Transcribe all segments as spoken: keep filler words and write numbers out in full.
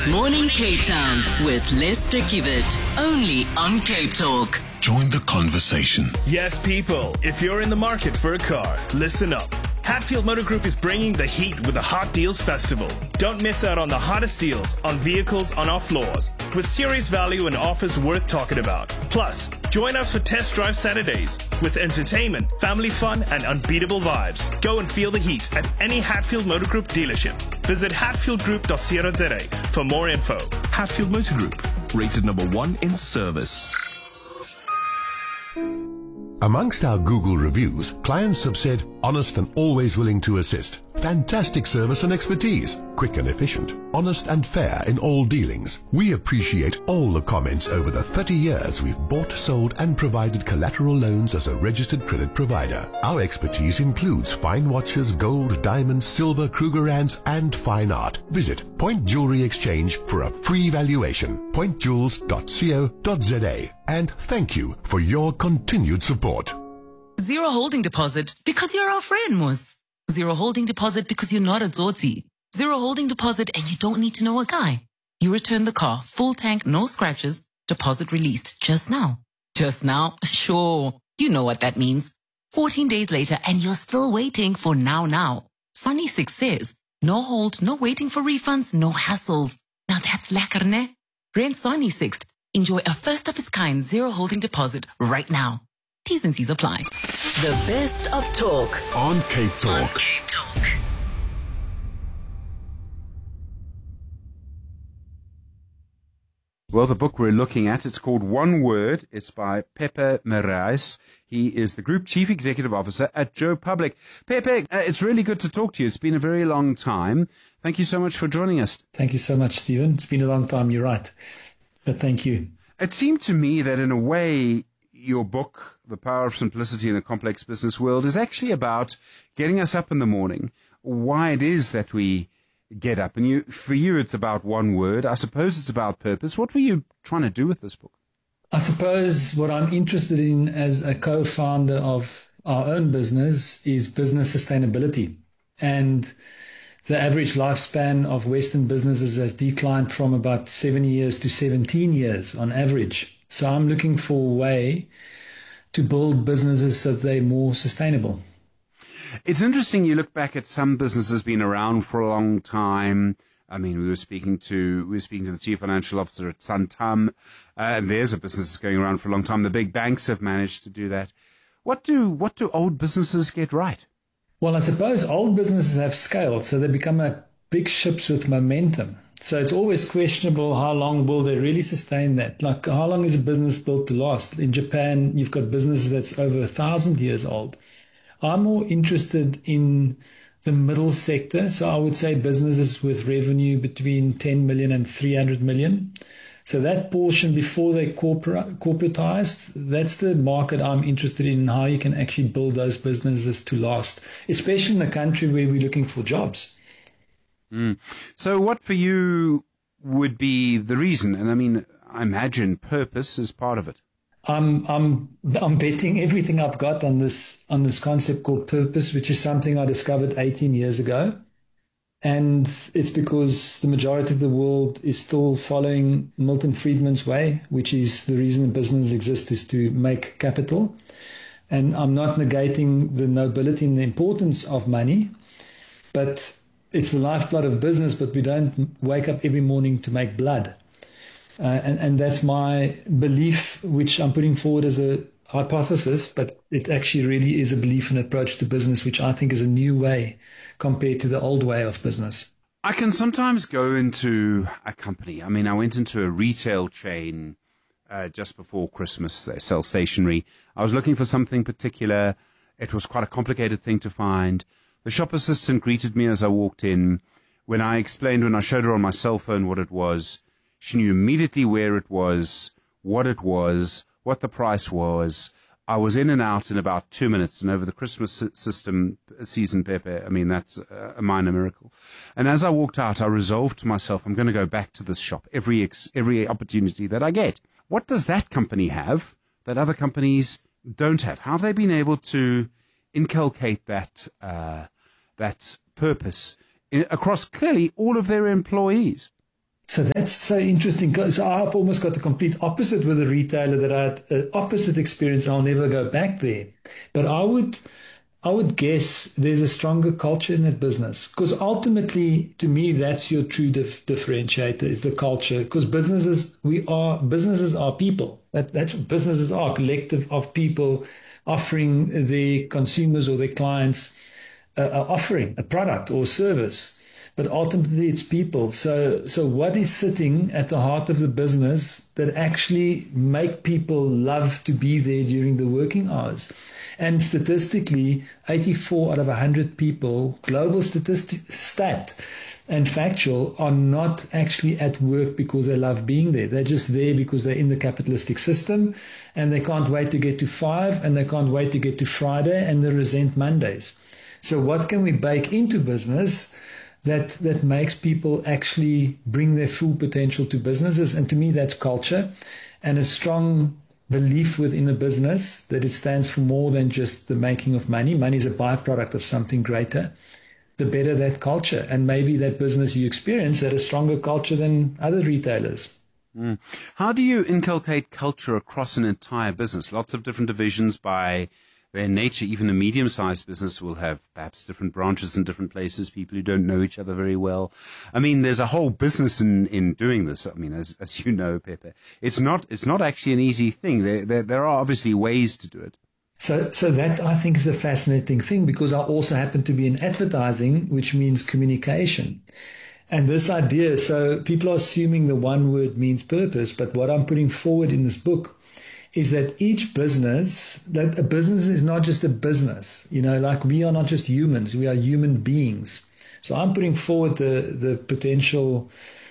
Morning Cape Town with Lester Kivet. Only on Cape Talk. Join the conversation. Yes, people, if you're in the market for a car, listen up. Hatfield Motor Group is bringing the heat with the Hot Deals Festival. Don't miss out on the hottest deals on vehicles on our floors, with serious value and offers worth talking about. Plus, join us for Test Drive Saturdays with entertainment, family fun, and unbeatable vibes. Go and feel the heat at any Hatfield Motor Group dealership. Visit hatfield group dot co dot za for more info. Hatfield Motor Group, rated number one in service. Amongst our Google reviews, clients have said, honest and always willing to assist. Fantastic service and expertise. Quick and efficient. Honest and fair in all dealings. We appreciate all the comments over the thirty years we've bought, sold and provided collateral loans as a registered credit provider. Our expertise includes fine watches, gold, diamonds, silver, Krugerrands and fine art. Visit Point Jewelry Exchange for a free valuation. point jewels dot co dot za. And thank you for your continued support. Zero holding deposit because you're our friend, Mus. Zero holding deposit because you're not a Zotzi. Zero holding deposit and you don't need to know a guy. You return the car, full tank, no scratches, deposit released just now. Just now? Sure. You know what that means. fourteen days later and you're still waiting for now now. Sonny six says, no hold, no waiting for refunds, no hassles. Now that's lekker, ne? Rent Sonny six. Enjoy a first of its kind zero holding deposit right now. T's and C's apply. The best of talk On Cape on Talk. Cape Talk. Well, the book we're looking at, it's called One Word. It's by Pepe Morais. He is the Group Chief Executive Officer at Joe Public. Pepe, uh, it's really good to talk to you. It's been a very long time. Thank you so much for joining us. Thank you so much, Stephen. It's been a long time, you're right. But thank you. It seemed to me that in a way, your book, The Power of Simplicity in a Complex Business World, is actually about getting us up in the morning, why it is that we get up. And you, for you, it's about one word. I suppose it's about purpose. What were you trying to do with this book? I suppose what I'm interested in as a co-founder of our own business is business sustainability. And the average lifespan of Western businesses has declined from about seven years to seventeen years on average. So I'm looking for a way to build businesses so they're more sustainable. It's interesting. You look back at some businesses been around for a long time. I mean, we were speaking to we were speaking to the chief financial officer at Santam, uh, and there's a business that's going around for a long time. The big banks have managed to do that. What do what do old businesses get right? Well, I suppose old businesses have scale, so they become like big ships with momentum. So it's always questionable how long will they really sustain that? Like, how long is a business built to last? In Japan, you've got businesses that's over a thousand years old. I'm more interested in the middle sector. So I would say businesses with revenue between ten million and three hundred million. So that portion before they corpora- corporatized, that's the market I'm interested in, how you can actually build those businesses to last, especially in a country where we're looking for jobs. Mm. So what for you would be the reason? And I mean, I imagine purpose is part of it. I'm I'm I'm betting everything I've got on this on this concept called purpose, which is something I discovered eighteen years ago. And it's because the majority of the world is still following Milton Friedman's way, which is the reason a business exists is to make capital. And I'm not negating the nobility and the importance of money, but it's the lifeblood of business, but we don't wake up every morning to make blood. Uh, and, and that's my belief, which I'm putting forward as a hypothesis, but it actually really is a belief and approach to business, which I think is a new way compared to the old way of business. I can sometimes go into a company. I mean, I went into a retail chain uh, just before Christmas. They sell stationery. I was looking for something particular. It was quite a complicated thing to find. The shop assistant greeted me as I walked in. When I explained, when I showed her on my cell phone what it was, she knew immediately where it was, what it was, what the price was. I was in and out in about two minutes, and over the Christmas system season, Pepe, I mean, that's a minor miracle. And as I walked out, I resolved to myself, I'm going to go back to this shop every ex- every opportunity that I get. What does that company have that other companies don't have? How have they been able to inculcate that uh, that purpose in, across clearly all of their employees? So that's so interesting, because I've almost got the complete opposite with a retailer, that I had an opposite experience. I'll never go back there. But I would, I would guess there's a stronger culture in that business, because ultimately, to me, that's your true dif- differentiator is the culture. Because businesses, we are businesses are people. That, that's what businesses are, a collective of people offering their consumers or their clients uh, a offering, a product or service. But ultimately, it's people. So, so what is sitting at the heart of the business that actually make people love to be there during the working hours? And statistically, eighty-four out of one hundred people, global statistic stat and factual, are not actually at work because they love being there. They're just there because they're in the capitalistic system, and they can't wait to get to five, and they can't wait to get to Friday, and they resent Mondays. So what can we bake into business that that makes people actually bring their full potential to businesses? And to me, that's culture and a strong belief within a business that it stands for more than just the making of money. Money is a byproduct of something greater. The better that culture, and maybe that business you experience had a stronger culture than other retailers. Mm. How do you inculcate culture across an entire business? Lots of different divisions by their nature. Even a medium-sized business will have perhaps different branches in different places, people who don't know each other very well. I mean, there's a whole business in, in doing this. I mean, as as you know, Pepe, it's not it's not actually an easy thing. There, there there are obviously ways to do it. So so that, I think, is a fascinating thing, because I also happen to be in advertising, which means communication. And this idea, so people are assuming the one word means purpose, but what I'm putting forward in this book is that each business, that a business is not just a business, you know, like we are not just humans, we are human beings. So I'm putting forward the, the potential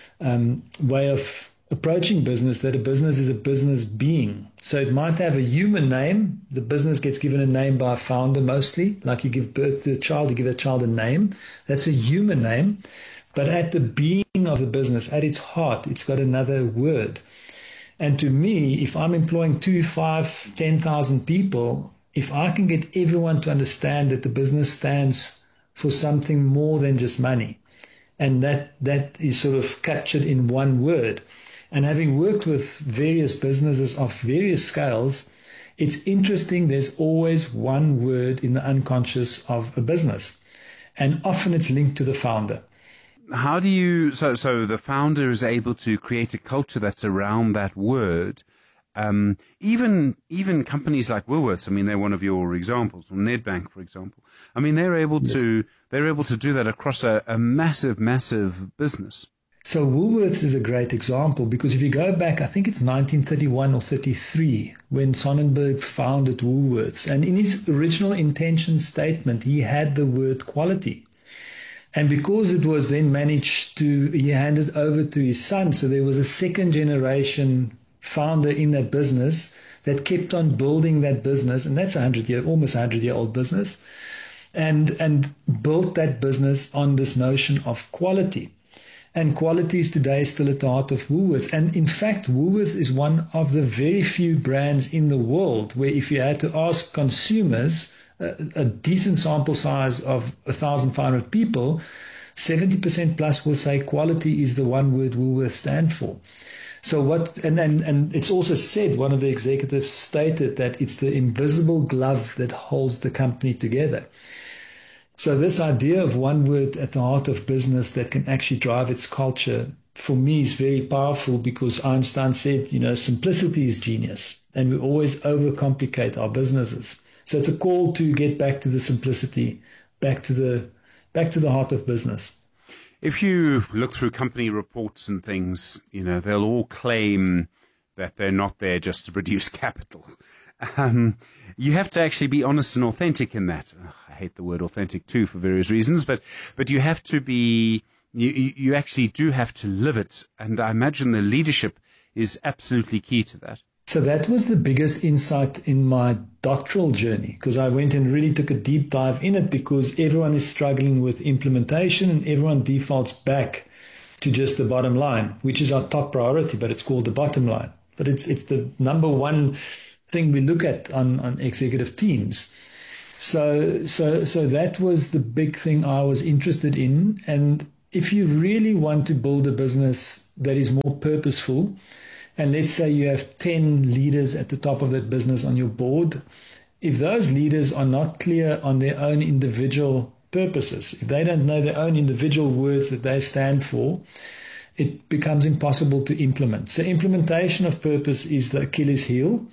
um, way of approaching business, that a business is a business being. So it might have a human name. The business gets given a name by a founder mostly, like you give birth to a child, you give a child a name. That's a human name. But at the being of the business, at its heart, it's got another word. And to me, if I'm employing two, five, ten thousand people, if I can get everyone to understand that the business stands for something more than just money, and that that is sort of captured in one word. And having worked with various businesses of various scales, it's interesting. There's always one word in the unconscious of a business, and often it's linked to the founder. How do you, so, so the founder is able to create a culture that's around that word. Um, even, even companies like Woolworths, I mean, they're one of your examples, or Nedbank, for example. I mean, they're able yes. to, they're able to do that across a, a massive, massive business. So Woolworths is a great example, because if you go back, I think it's nineteen thirty-one or thirty-three, when Sonnenberg founded Woolworths. And in his original intention statement, he had the word quality. And because it was then managed to, he handed over to his son. So there was a second generation founder in that business that kept on building that business. And that's a hundred year, almost a hundred year old business. And, and built that business on this notion of quality. And quality is today still at the heart of Woolworths. And in fact, Woolworths is one of the very few brands in the world where if you had to ask consumers, a decent sample size of one thousand five hundred people, seventy percent plus will say quality is the one word Woolworths stand for. So what, and, and, and it's also said, one of the executives stated that it's the invisible glove that holds the company together. So this idea of one word at the heart of business that can actually drive its culture, for me, is very powerful, because Einstein said, you know, simplicity is genius, and we always overcomplicate our businesses. So it's a call to get back to the simplicity, back to the back to the heart of business. If you look through company reports and things, you know, they'll all claim that they're not there just to produce capital. Um, you have to actually be honest and authentic in that. Ugh, I hate the word authentic too for various reasons, but but you have to be, you, you actually do have to live it. And I imagine the leadership is absolutely key to that. So that was the biggest insight in my doctoral journey, because I went and really took a deep dive in it, because everyone is struggling with implementation and everyone defaults back to just the bottom line, which is our top priority, but it's called the bottom line. But it's it's the number one thing we look at on, on executive teams. So so so that was the big thing I was interested in. And if you really want to build a business that is more purposeful, and let's say you have ten leaders at the top of that business on your board, if those leaders are not clear on their own individual purposes, if they don't know their own individual words that they stand for, it becomes impossible to implement. So implementation of purpose is the Achilles heel.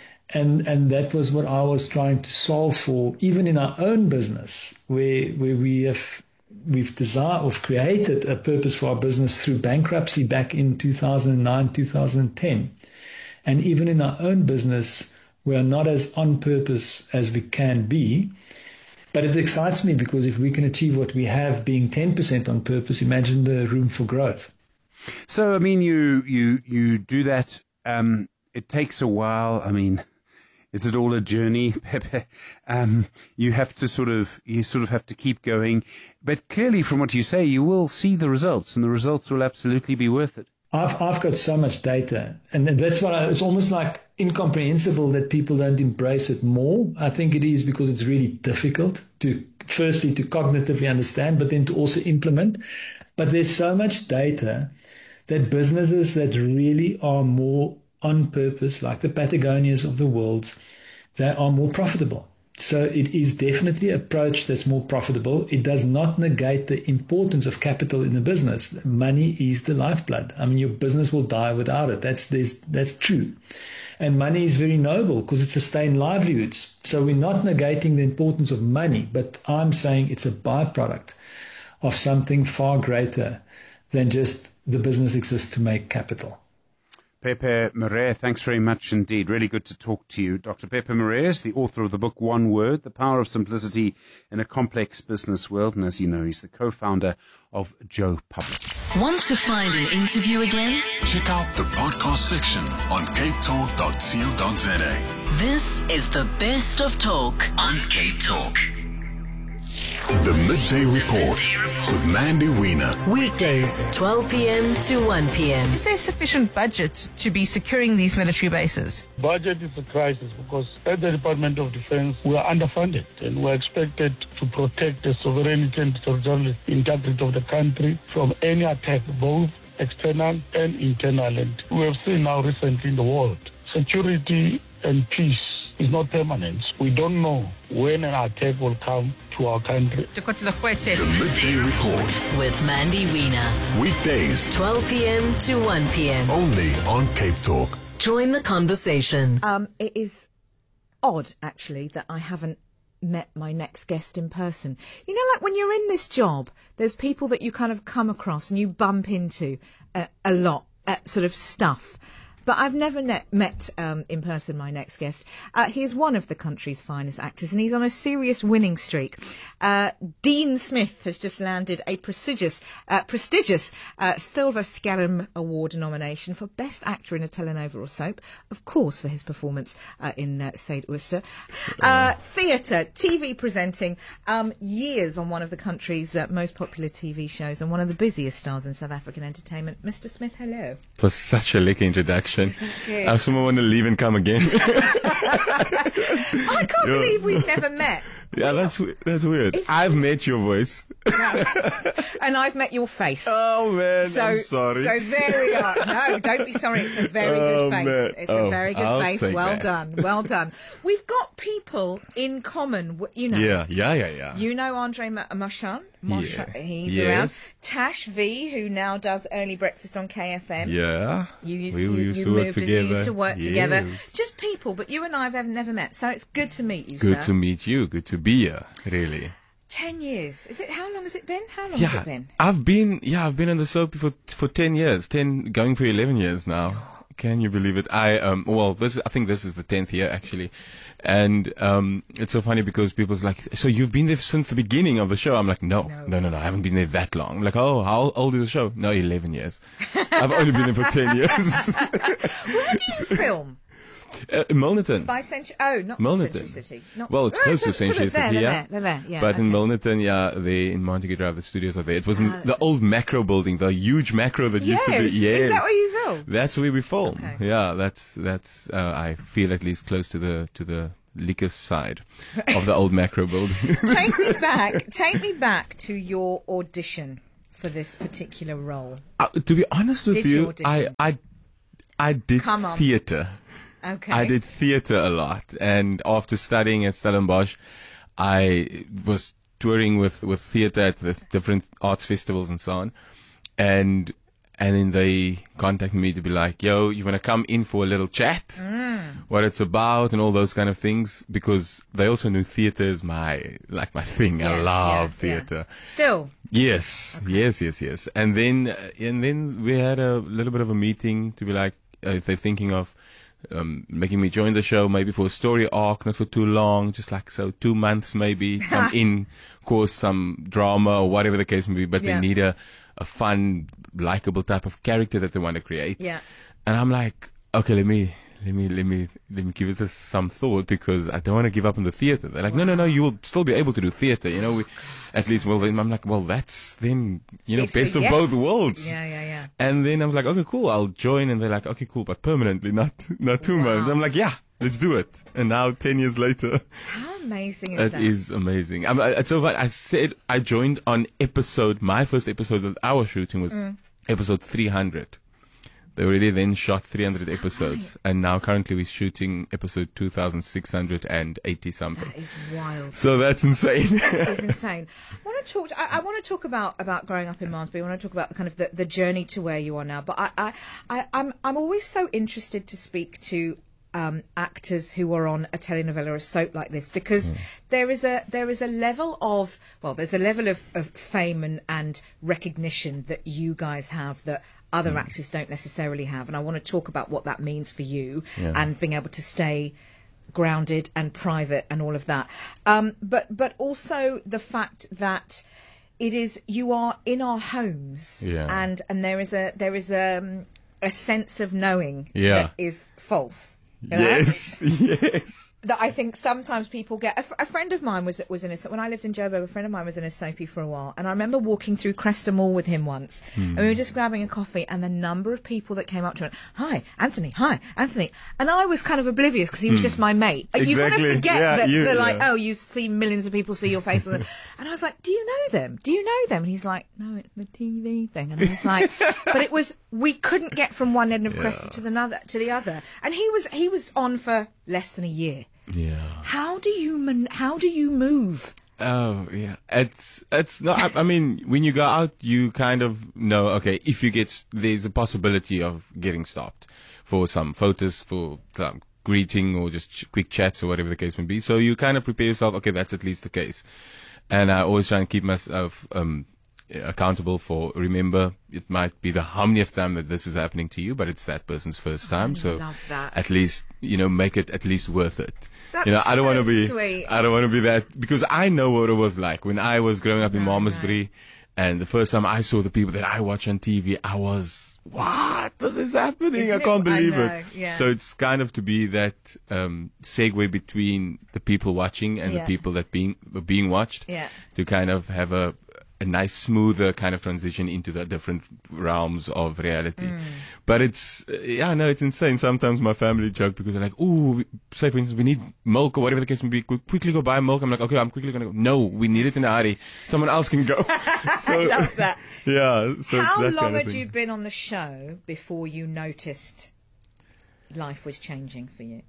And and that was what I was trying to solve for, even in our own business, where where we have we've desired or created a purpose for our business through bankruptcy back in two thousand nine, two thousand ten. And even in our own business, we are not as on purpose as we can be. But it excites me because if we can achieve what we have being ten percent on purpose, imagine the room for growth. So, I mean, you you you do that. Um, it takes a while. I mean, is it all a journey, Pepe? Um, you have to sort of you sort of have to keep going. But clearly, from what you say, you will see the results, and the results will absolutely be worth it. I've I've got so much data, and that's what I, it's almost like incomprehensible that people don't embrace it more. I think it is because it's really difficult to, firstly, to cognitively understand, but then to also implement. But there's so much data that businesses that really are more on purpose, like the Patagonias of the world, they are more profitable. So it is definitely an approach that's more profitable. It does not negate the importance of capital in a business. Money is the lifeblood. I mean, your business will die without it. That's there's, that's true. And money is very noble because it sustains livelihoods. So we're not negating the importance of money, but I'm saying it's a byproduct of something far greater than just the business exists to make capital. Pepe Morais, thanks very much indeed. Really good to talk to you. Doctor Pepe Morais is the author of the book One Word, The Power of Simplicity in a Complex Business World. And as you know, he's the co-founder of Joe Public. Want to find an interview again? Check out the podcast section on cape talk dot co dot za. This is the best of talk on Cape Talk. The Midday Report with Mandy Wiener. Weekdays, twelve p.m. to one p.m. Is there sufficient budget to be securing these military bases? Budget is a crisis because at the Department of Defense, we are underfunded and we're expected to protect the sovereignty and territorial integrity of the country from any attack, both external and internal. And we have seen now recently in the world, security and peace is not permanent. We don't know when an attack will come to our country. The Midday Report with Mandy Wiener. Weekdays, twelve p.m. to one p.m. only on Cape Talk. Join the conversation. Um, it is odd, actually, that I haven't met my next guest in person. You know, like when you're in this job, there's people that you kind of come across and you bump into uh, a lot, uh, sort of stuff. But I've never met, met um, in person my next guest. Uh, he is one of the country's finest actors, and he's on a serious winning streak. Uh, Dean Smith has just landed a prestigious, uh, prestigious uh, Silver Scarab Award nomination for Best Actor in a Telenova or Soap, of course, for his performance uh, in uh, Said Ooster. Uh, Theatre, T V presenting, um, years on one of the country's uh, most popular T V shows, and one of the busiest stars in South African entertainment. Mister Smith, hello. It was such a lick introduction. I have someone want to leave and come again. I can't Yo. believe we've never met. Yeah, that's that's weird. It's I've met your voice. And I've met your face. Oh, man, so, I'm sorry. So there we are. No, don't be sorry. It's a very Oh, good face. man. It's Oh, a very good I'll face. take Well that. done. Well done. We've got people in common, w- you know. Yeah, yeah, yeah, yeah. You know Andre Ma- Marchand? Marchand. Yeah. He's Yes. around. Tash V, who now does Early Breakfast on K F M. Yeah. You used, we you, used you to work moved together. You used to work together. Yes. Just people, but you and I have never met. So it's good to meet you, Good sir. to meet you. Good to be here, really. Ten years. Is it? How long has it been? How long Yeah, has it been? I've been yeah, I've been on the soap for for ten years, ten going for eleven years now. Can you believe it? I um well, this I think this is the tenth year actually, and um it's so funny because people's like, so you've been there since the beginning of the show? I'm like, no, no, no, no, no I haven't been there that long. I'm like, oh, how old is the show? No, eleven years. I've only been there for ten years. Where do you film? Uh, in Milnerton. By Century. Oh, not Milnerton. Century City. Not, Well, it's oh, close to sort of Century there, City, they're yeah. There, they're there, yeah. But okay. in Milnerton, yeah, they in Montague Drive, the studios are there. It wasn't Ah, the old macro building, the huge macro that used to be. Yes. Yes, Is that where you film? That's where we film. Okay. Yeah, that's that's. Uh, I feel at least close to the to the liquor side of the old macro building. Take me back. Take me back to your audition for this particular role? Uh, to be honest with Did you, you audition? I, I, I did Come on. theatre. Okay. I did theatre a lot, and after studying at Stellenbosch, I was touring with, with theatre at the different arts festivals and so on, and and then they contacted me to be like, yo, you want to come in for a little chat, Mm. what it's about and all those kind of things, because they also knew theatre is my, like my thing. Yeah, I love yeah, yeah. theatre. Still? Yes, yes, yes, yes. And then, uh, and then we had a little bit of a meeting to be like, uh, if they're thinking of um, making me join the show, maybe for a story arc, not for too long, just like so two months maybe, come in, cause some drama or whatever the case may be, but Yeah. they need a, a fun, likable type of character that they want to create. Yeah. And I'm like, okay, let me, let me, let me, let me give it this some thought, because I don't want to give up on the theatre. They're like, no, no, no, you will still be able to do theatre, you know, we, at least, well, then I'm like, well, that's then, you know, It's a best of yes. both worlds. Yeah, yeah, yeah. And then I was like, okay, cool, I'll join. And they're like, okay, cool, but permanently, not, not two months. I'm like, yeah, let's do it. And now, ten years later, How amazing is it that? is amazing. I'm, I, it's so fun. I said I joined on episode, my first episode that I was shooting was Mm. episode three hundred. They already then shot three hundred episodes, and now currently we're shooting episode two thousand six hundred eighty something. That is wild. So that's insane. It's insane. I want to talk. I, I want to talk about, about growing up in Malmesbury. I want to talk about the kind of the, the journey to where you are now. But I, I, I I'm I'm always so interested to speak to um, actors who are on a telenovela or a soap like this, because mm. there is a there is a level of well, there's a level of, of fame and, and recognition that you guys have that other mm. actors don't necessarily have, and I want to talk about what that means for you Yeah. and being able to stay grounded and private and all of that. Um, but but also the fact that it is you are in our homes, Yeah. and and there is a there is a um, a sense of knowing Yeah. that is false. you know? Yes, yes. That I think sometimes people get. A, f- a friend of mine was was in a when I lived in Joburg. A friend of mine was in a soapy for a while, and I remember walking through Cresta Mall with him once, and we were just grabbing a coffee, and the number of people that came up to him, "Hi, Anthony. Hi, Anthony," and I was kind of oblivious because he was just my mate. You got to Exactly. forget Yeah, that you- they're like, yeah. oh, you see millions of people see your face, and, and I was like, "Do you know them? Do you know them?" And he's like, "No, it's the T V thing," and I was like, "But it was we couldn't get from one end of Cresta to the other to the other," and he was he was on for less than a year. Yeah. How do you man- how do you move? Oh yeah, it's it's not. I, I mean, when you go out, you kind of know. Okay, if you get, there's a possibility of getting stopped for some photos, for some greeting, or just ch- quick chats, or whatever the case may be. So you kind of prepare yourself. Okay, that's at least the case. And I always try and keep myself um, accountable for. Remember, it might be the hundredth time that this is happening to you, but it's that person's first time. I so love that. at least, you know, make it at least worth it. That's you know, I don't so want to be. sweet. I don't want to be that, because I know what it was like when I was growing up in No, Malmesbury, and the first time I saw the people that I watch on T V, I was, what? This is happening. Isn't I can't it? I believe know, it. yeah. So it's kind of to be that um, segue between the people watching and Yeah. the people that being being watched, Yeah. to kind of have a a nice, smoother kind of transition into the different realms of reality. Mm. But it's, uh, yeah, no, it's insane. Sometimes my family joke because they're like, ooh, we- say for instance, we need milk or whatever the case may be. Qu- quickly go buy milk. I'm like, okay, I'm quickly going to go. No, we need it in a hurry. Someone else can go. So, I love that. yeah. So it's How that long kind of had thing. you been on the show before you noticed life was changing for you?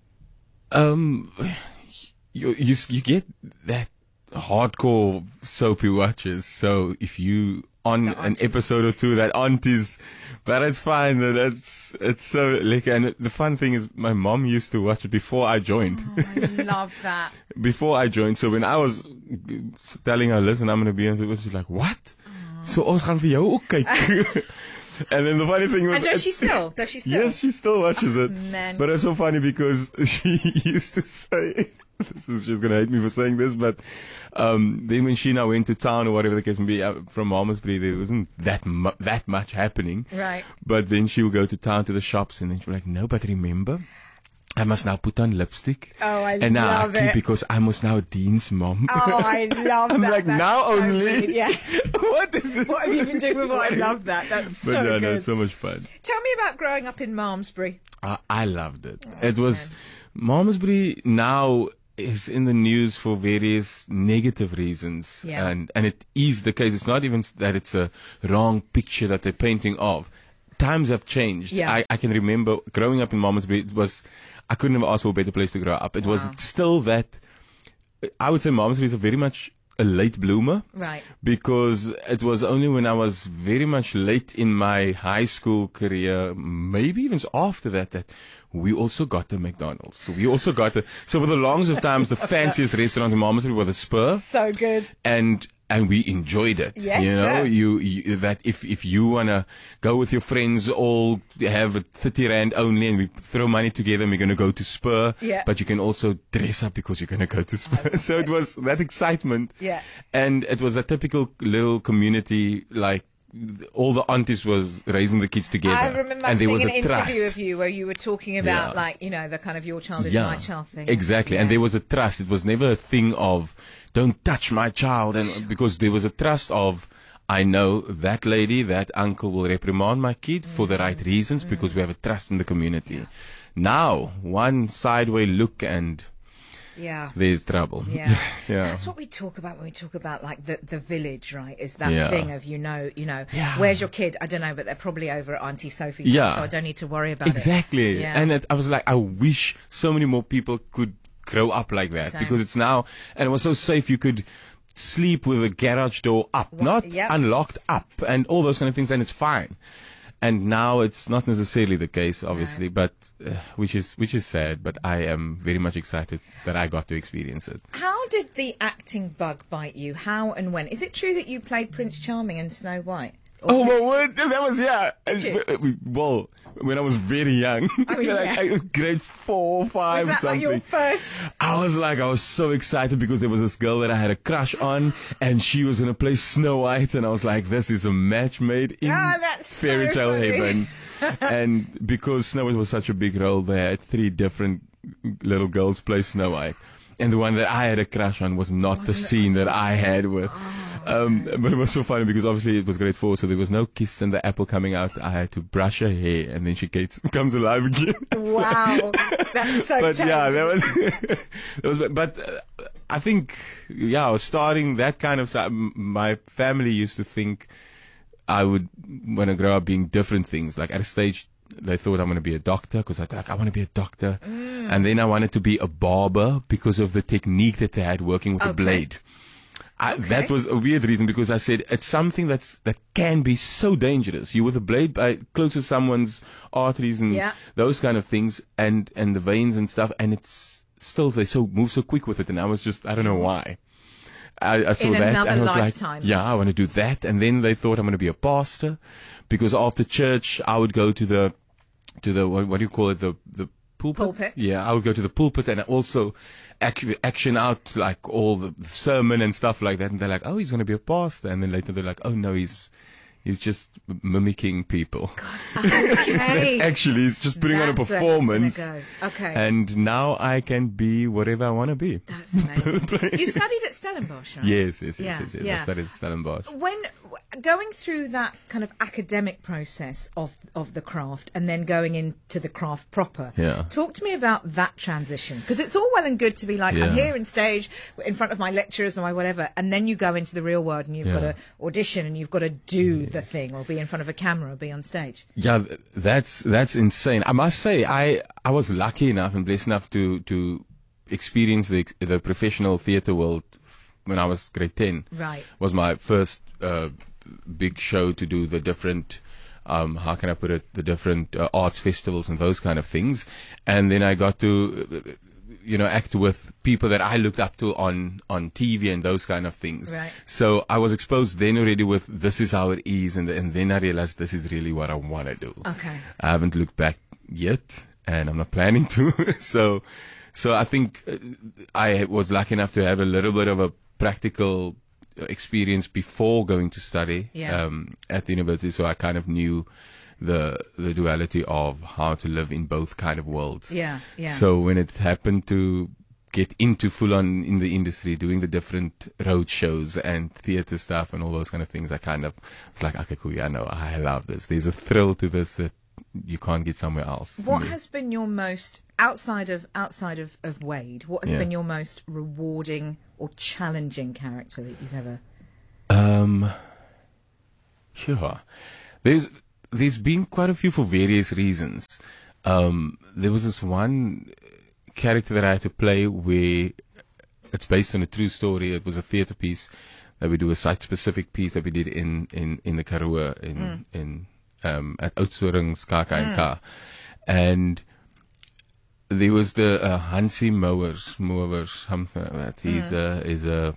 Um, you, you, s- you get that hardcore soapy watches. So if you on an episode or two that aunties, but it's fine. that- That's it's so like, and the fun thing is, my mom used to watch it before I joined. Oh, I love that. Before I joined, so when I was g- telling her, listen, I'm gonna be on, it was like, what? So ons gaan vir jou ook kyk. And then the funny thing was, And does it- she still? Does she still? Yes, she still watches it. Man. But it's so funny because she used to say, this is, she's going to hate me for saying this, but um, then when she now went to town or whatever the case may be, uh, from Malmesbury, there wasn't that mu- that much happening. Right. But then she'll go to town to the shops and then she'll be like, no, but remember, I must now put on lipstick. Oh, I and now love I keep it. because I must now Dean's mom. Oh, I love I'm that. like, That's now so only? good. Yeah. What is this? What have you been doing with what? I love that. That's But so no, good. no, it's so much fun. Tell me about growing up in Malmesbury. I, I loved it. It was Malmesbury. Now is in the news for various negative reasons. Yeah. And, and it is the case. It's not even that it's a wrong picture that they're painting of. Times have changed. Yeah. I, I can remember growing up in Malmesbury, it was, I couldn't have asked for a better place to grow up. It Wow. was still that, I would say Malmesbury is a very much a late bloomer. Right. Because it was only when I was very much late in my high school career, maybe even after that, that we also got the McDonald's. So we also got the, so for the longest of times, the fanciest restaurant in Malmesbury was the Spur. So good. And, and we enjoyed it. Yes, you know, sir. you, you, that if, if you want to go with your friends, all have a thirty rand only and we throw money together and we're going to go to Spur. Yeah. But you can also dress up because you're going to go to Spur. So it was that excitement. Yeah. And it was a typical little community, like all the aunties was raising the kids together. I remember and there seeing was an a interview trust. of you where you were talking about, Yeah. like, you know, the kind of your child is my child thing. Exactly. And Yeah. there was a trust. It was never a thing of, don't touch my child. And because there was a trust of, I know that lady, that uncle will reprimand my kid mm. for the right reasons mm. because we have a trust in the community. Yeah. Now, one sideway look and yeah. there's trouble. Yeah. yeah. That's what we talk about when we talk about like the, the village, right? Is that Yeah. thing of, you know, you know, Yeah. where's your kid? I don't know, but they're probably over at Auntie Sophie's Yeah. house, so I don't need to worry about exactly. it. Exactly. And it, I was like, I wish so many more people could grow up like that Same. because it's now, and it was so safe. You could sleep with a garage door up, What? not Yep. unlocked up, and all those kind of things, and it's fine. And now it's not necessarily the case, obviously, but uh, which is which is sad. But I am very much excited that I got to experience it. How did the acting bug bite you? How and when? Is it true that you played Prince Charming in Snow White? Or Oh my word! That was yeah. Did you? Well, when I was very young, I mean, like yeah. grade four, five, Was that something. like your first? I was like, I was so excited because there was this girl that I had a crush on, and she was gonna play Snow White, and I was like, this is a match made in Ah, that's so fairy tale funny. heaven. And because Snow White was such a big role, they had three different little girls play Snow White. And the one that I had a crush on was not the scene that I had with. Um, but it was so funny because obviously it was grade four, so there was no kiss and the apple coming out. I had to brush her hair, and then she gets, comes alive again. Wow, that's so. But terrible. yeah, that was, that was. But uh, I think, yeah, I was starting that kind of stuff. My family used to think I would want to grow up being different things. Like at a stage, they thought I'm going to be a doctor because I like I want to be a doctor, mm. and then I wanted to be a barber because of the technique that they had working with Okay. a blade. I, Okay. That was a weird reason because I said it's something that's that can be so dangerous. You with a blade by close to someone's arteries and Yeah. those kind of things, and and the veins and stuff, and it's still they so move so quick with it. And I was just I don't know why. I, I saw In that another and I was lifetime. like, yeah, I want to do that. And then they thought I'm going to be a pastor because after church I would go to the to the what, what do you call it the the pulpit? Pulpit. Yeah, I would go to the pulpit and also act, action out like all the sermon and stuff like that. And they're like, oh, he's going to be a pastor. And then later they're like, oh no, he's he's just mimicking people. Okay. That's actually he's just putting on a That's where it's performance. gonna go. Okay. And now I can be whatever I want to be. That's amazing. You studied at Stellenbosch, right? Yes, yes, yes, Yeah, yes, yes. yeah. I studied at Stellenbosch. When going through that kind of academic process of of the craft and then going into the craft proper, Yeah. talk to me about that transition, because it's all well and good to be like, Yeah. I'm here in stage in front of my lecturers or my whatever, and then you go into the real world and you've got Yeah. to audition and you've got to do the thing or be in front of a camera or be on stage. Yeah, th- that's that's insane. I must say, I I was lucky enough and blessed enough to to experience the the professional theatre world f- when I was grade ten. Right. Was my first uh, big show to do the different. Um, how can I put it? The different uh, arts festivals and those kind of things, and then I got to, uh, you know, act with people that I looked up to on on T V and those kind of things. Right. So I was exposed then already with this is how it is, and and then I realized this is really what I want to do. Okay. I haven't looked back yet, and I'm not planning to. so, so I think uh, I was lucky enough to have a little bit of a practical experience before going to study Yeah. um, at the university. So I kind of knew the the duality of how to live in both kind of worlds. Yeah, yeah. So when it happened to get into full on in the industry, doing the different road shows and theater stuff and all those kind of things, I kind of was like, okay, cool, yeah, no, I love this. There's a thrill to this that you can't get somewhere else. What has been your most, outside of outside of, of Wade, what has Yeah. been your most rewarding or challenging character that you've ever... Um, sure. There's there's been quite a few for various reasons. Um, there was this one character that I had to play where it's based on a true story. It was a theatre piece that we do, a site-specific piece that we did in in in the Karoo in Mm. in um at Oudtshoorns K K N K, Mm. and there was the uh, Hansie Mowers, Mowers, something like that. He's Mm. a is a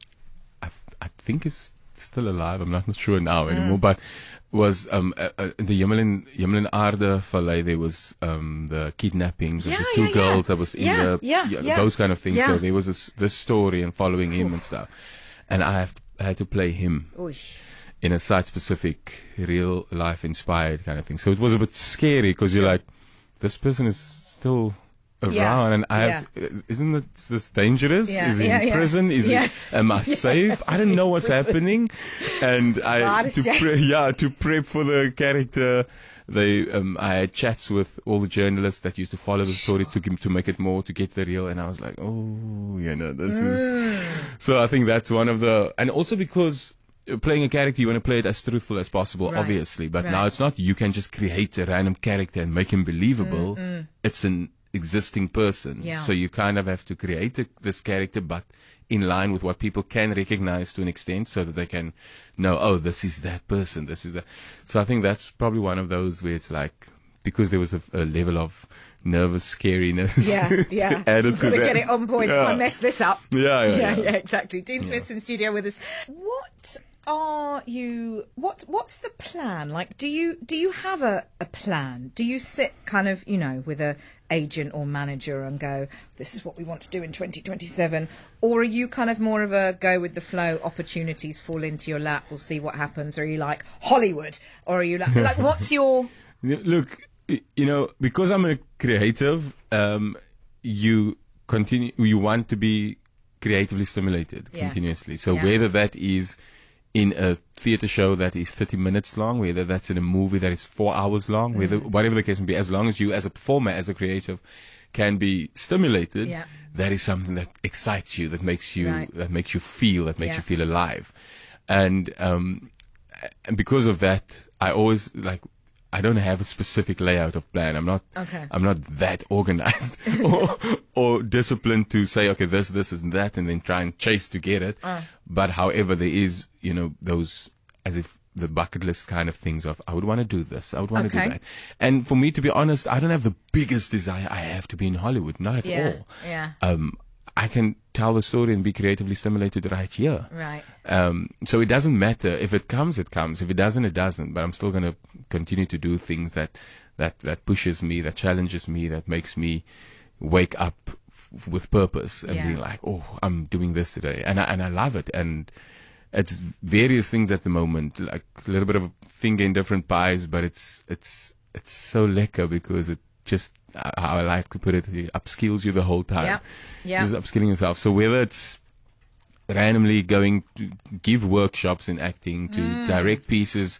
I, th- I think he's still alive. I'm not sure now anymore, Mm. but was um uh, uh, the Hemel en Hemel en Aarde Vallei. There was um the kidnappings Yeah, of the two yeah, yeah. girls that was in Yeah, the yeah, yeah. those kind of things. Yeah. So there was this this story and following him and stuff, and I have to, I had to play him Oish. in a site specific, real life inspired kind of thing. So it was a bit scary because you're like, this person is still around, Yeah, and I yeah. have to, isn't it this dangerous? Yeah, Is he yeah, in yeah. prison? Is Yeah. he, am I safe? I don't know what's happening, and I Hardest to job. pre- yeah to prep for the character. They um I had chats with all the journalists that used to follow the story to give, to make it more to get the real, and I was like, oh, you know, this Mm. is. So I think that's one of the, and also because playing a character, you want to play it as truthful as possible, Right. obviously. But Right. now it's not, you can just create a random character and make him believable. Mm, mm. It's an existing person. Yeah. So you kind of have to create a, this character, but in line with what people can recognize to an extent so that they can know, oh, this is that person, this is that. So I think that's probably one of those where it's like, because there was a, a level of nervous scariness Yeah, yeah. added You've to got to that. get it on point if I Yeah. mess this up. Yeah, yeah, yeah, yeah. exactly. Dean Smith's in studio with us. What are you? What What's the plan? Like, do you do you have a, a plan? Do you sit kind of, you know, with a agent or manager and go, this is what we want to do in twenty twenty-seven, or are you kind of more of a go with the flow? Opportunities fall into your lap. We'll see what happens. Or are you like Hollywood? Or are you like like what's your? Yeah, Look, y- you know, because I'm a creative, um, you continue, you want to be creatively stimulated Yeah. continuously. So Yeah. whether that is in a theater show that is thirty minutes long, whether that's in a movie that is four hours long, whether, Mm. whatever the case may be, as long as you as a performer, as a creative, can be stimulated, Yeah. that is something that excites you, that makes you, Right. that makes you feel, that makes Yeah. you feel alive. And, um, and because of that, I always like, I don't have a specific layout of plan. I'm not, Okay. I'm not that organized or, or disciplined to say, okay, this, this, and that, and then try and chase to get it. Uh. But however, there is, you know, those, as if the bucket list kind of things of, I would want to do this, I would want to Okay. do that. And for me, to be honest, I don't have the biggest desire. I have to be in Hollywood, not at Yeah, all. yeah. Um, I can tell the story and be creatively stimulated right here. Right. Um, so it doesn't matter. If it comes, it comes. If it doesn't, it doesn't. But I'm still going to continue to do things that, that, that pushes me, that challenges me, that makes me wake up f- with purpose and Yeah. be like, oh, I'm doing this today. And I, and I love it. And it's various things at the moment, like a little bit of a finger in different pies, but it's, it's, it's so lekker because it just, uh, how I like to put it, it upskills you the whole time. Yeah. Yeah. Just upskilling yourself. So whether it's randomly going to give workshops in acting, to Mm. direct pieces,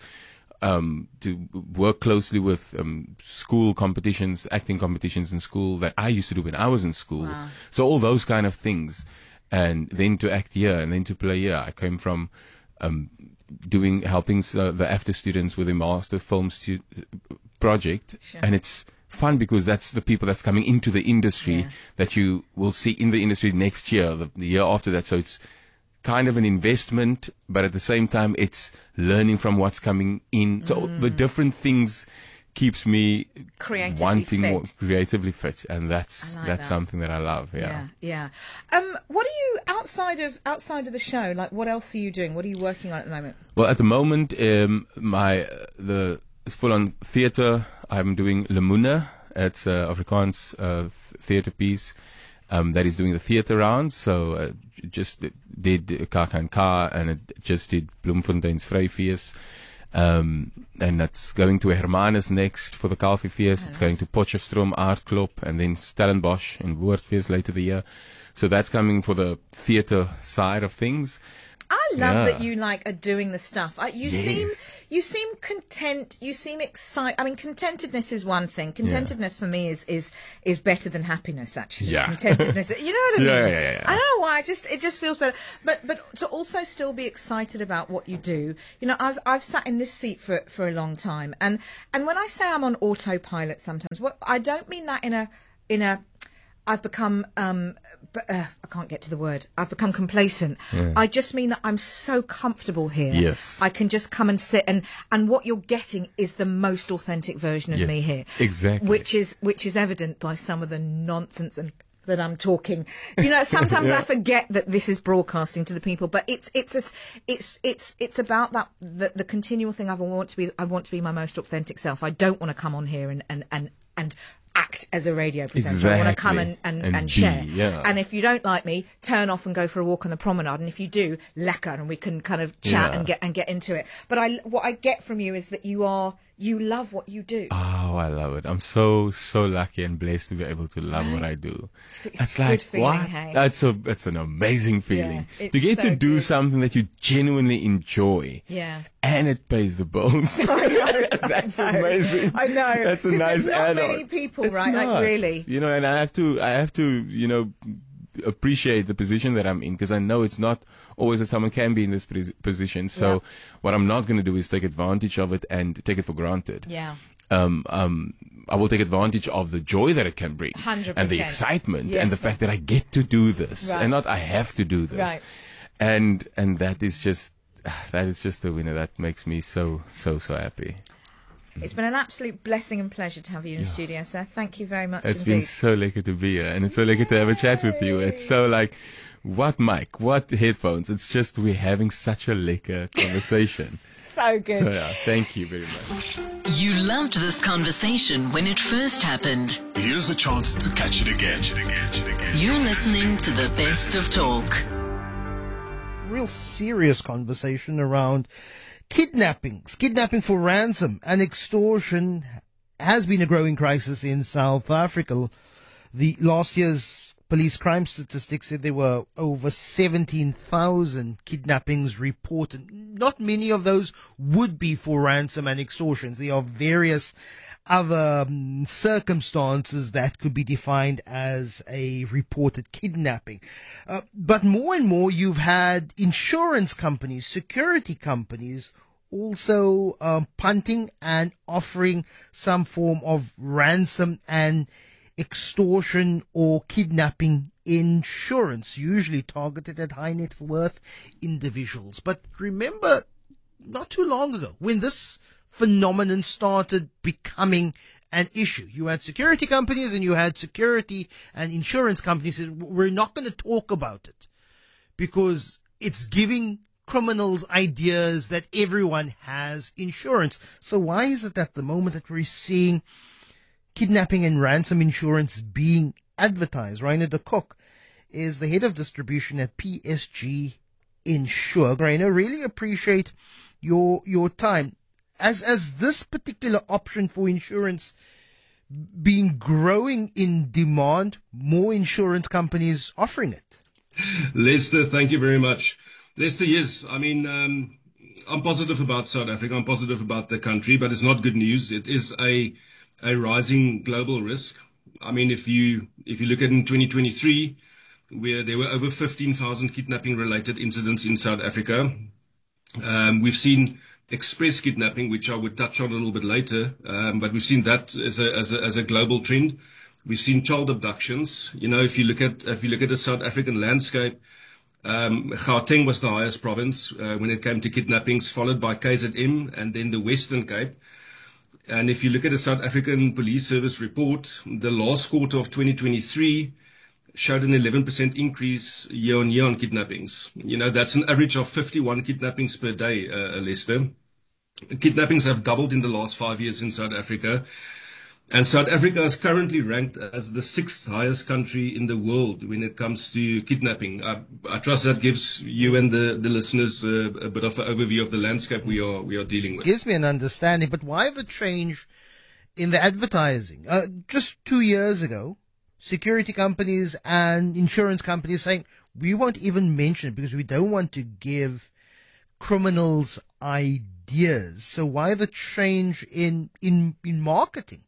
um, to work closely with um, school competitions, acting competitions in school that I used to do when I was in school. Wow. So all those kind of things, and then to act here and then to play here. I came from um, doing helping uh, the after students with a master film stu- project, Sure. and it's fun because that's the people that's coming into the industry Yeah. that you will see in the industry next year, the, the year after that. So it's kind of an investment, but at the same time, it's learning from what's coming in. So the different things keeps me Creatively wanting fit. more creatively fit, and that's I like that's that. something that I love. Yeah. Yeah, yeah. Um, what are you outside of outside of the show? Like, what else are you doing? What are you working on at the moment? Well, at the moment, um, my uh, the full-on theatre. I'm doing Lemuna. It's a Afrikaans uh, th- theatre piece um, that is doing the theatre rounds. So uh, j- just did K K N K and it just did Bloemfontein's Vryfees. Um, and that's going to Hermanus next for the Kalfiefees. Oh, It's going to Potchefstroom, Aardklop, and then Stellenbosch and Woordfees later the year. So that's coming for the theatre side of things. I love Yeah. that you like are doing the stuff. I, you Yes. seem you seem content. You seem excited. I mean, contentedness is one thing. Contentedness for me is is is better than happiness. Actually, Yeah. contentedness. You know what I mean? Yeah, yeah, yeah, yeah. I don't know why. I just it just feels better. But but to also still be excited about what you do. You know, I've I've sat in this seat for for a long time, and and when I say I'm on autopilot, sometimes what I don't mean that in a in a I've become, um, b- uh, I can't get to the word. I've become complacent. Yeah. I just mean that I'm so comfortable here. Yes. I can just come and sit, and, and what you're getting is the most authentic version of Yes, me here. exactly. Which is which is evident by some of the nonsense and that I'm talking. You know, sometimes Yeah. I forget that this is broadcasting to the people, but it's it's a, it's it's it's about that the, the continual thing. I want to be I want to be my most authentic self. I don't want to come on here and and and and. act as a radio presenter. I want to come and, and, And and, be, share. yeah. And if you don't like me, turn off and go for a walk on the promenade. And if you do, lekker, and we can kind of chat Yeah. and get and get into it. But I, what I get from you is that you are you love what you do. Oh, I love it. I'm so, so lucky and blessed to be able to love what I do. It's, it's It's a good like, feeling, what? hey? That's a, that's an amazing feeling. Yeah, it's to get so to do good. something that you genuinely enjoy. Yeah. And it pays the bills. I know. That's I know. amazing. I know. That's a 'Cause nice there's not add-on. many people, It's right? Like not. really. You know, and I have to, I have to, you know, appreciate the position that I'm in, because I know it's not always that someone can be in this pos- position. So Yeah. what I'm not going to do is take advantage of it and take it for granted. Yeah. Um, um, I will take advantage of the joy that it can bring, one hundred percent. and the excitement, Yes. and the fact that I get to do this, Right. and not I have to do this. Right. And and that is just that is just the winner. That makes me so so so happy. It's been an absolute blessing and pleasure to have you in the studio, sir. Thank you very much It's indeed. been so lekker to be here, and it's so lekker to have a chat with you. It's so like, what mic, what headphones? It's just we're having such a lekker conversation. So good. So yeah, thank you very much. You loved this conversation when it first happened. Here's a chance to catch it again. You're listening to the best of talk. Real serious conversation around kidnappings, kidnapping for ransom and extortion has been a growing crisis in South Africa. The last year's police crime statistics said there were over seventeen thousand kidnappings reported. Not many of those would be for ransom and extortions. There are various other um, circumstances that could be defined as a reported kidnapping. Uh, but more and more you've had insurance companies, security companies also um, punting and offering some form of ransom and extortion or kidnapping insurance, usually targeted at high net worth individuals. But remember, not too long ago, when this phenomenon started becoming an issue, you had security companies and you had security and insurance companies said, we're not going to talk about it because it's giving criminals ideas that everyone has insurance. So why is it at the moment that we're seeing kidnapping and ransom insurance being advertised? Rainer de Kock is the head of distribution at P S G Insure. Rainer, really appreciate your your time. As as this particular option for insurance being growing in demand, more insurance companies offering it. Lester, thank you very much. Lester, yes, I mean, um, I'm positive about South Africa. I'm positive about the country, but it's not good news. It is a a rising global risk. I mean, if you if you look at in twenty twenty-three, where there were over fifteen thousand kidnapping-related incidents in South Africa, um, we've seen express kidnapping, which I would touch on a little bit later, um, but we've seen that as a, as a as a global trend. We've seen child abductions. You know, if you look at if you look at the South African landscape, um, Gauteng was the highest province uh, when it came to kidnappings, followed by K Z M and then the Western Cape. And if you look at the South African Police Service report, the last quarter of twenty twenty-three showed an eleven percent increase year on year on kidnappings. You know, that's an average of fifty-one kidnappings per day, uh, Lester. Kidnappings have doubled in the last five years in South Africa. And South Africa is currently ranked as the sixth highest country in the world when it comes to kidnapping. I, I trust that gives you and the, the listeners uh, a bit of an overview of the landscape we are we are dealing with. Gives me an understanding, but why the change in the advertising? Uh, just two years ago, security companies and insurance companies saying, we won't even mention it because we don't want to give criminals ideas. So why the change in in in marketing?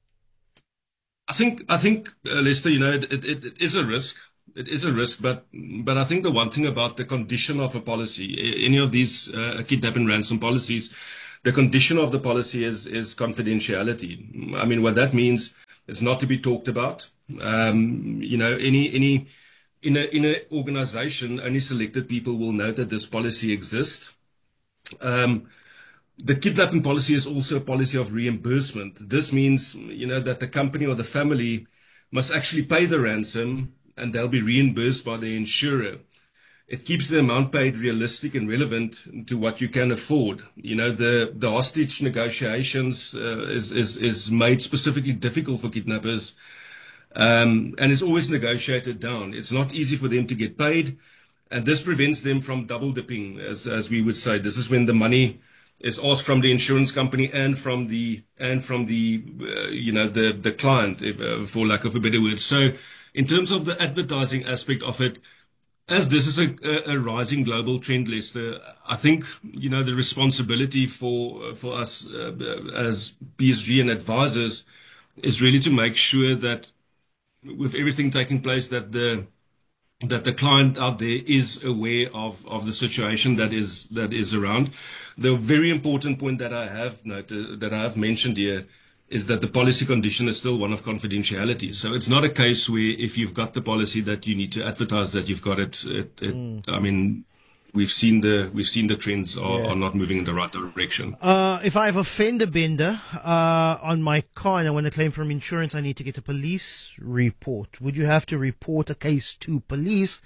I think, I think, uh, Lester, you know, it, it, it is a risk. It is a risk, but but I think the one thing about the condition of a policy, any of these uh, kidnap and ransom policies, the condition of the policy is is confidentiality. I mean, what that means is not to be talked about. Um, you know, any any in a in an organization, only selected people will know that this policy exists. Um, The kidnapping policy is also a policy of reimbursement. This means, you know, that the company or the family must actually pay the ransom and they'll be reimbursed by the insurer. It keeps the amount paid realistic and relevant to what you can afford. You know, the, the hostage negotiations uh, is, is, is made specifically difficult for kidnappers, um, and it's always negotiated down. It's not easy for them to get paid, and this prevents them from double dipping, as, as we would say. This is when the money is asked from the insurance company and from the and from the uh, you know the the client, uh, for lack of a better word. So, in terms of the advertising aspect of it, as this is a, a, a rising global trend, Lester, I think you know the responsibility for for us uh, as P S G and advisors is really to make sure that with everything taking place, that the that the client out there is aware of, of the situation that is that is around. The very important point that I have noted, that I have mentioned here, is that the policy condition is still one of confidentiality. So it's not a case where if you've got the policy that you need to advertise that you've got it. it, it mm. I mean, we've seen the we've seen the trends are, yeah. are not moving in the right direction. Uh, if I have a fender bender uh, on my car and I want to claim from insurance, I need to get a police report. Would you have to report a case to police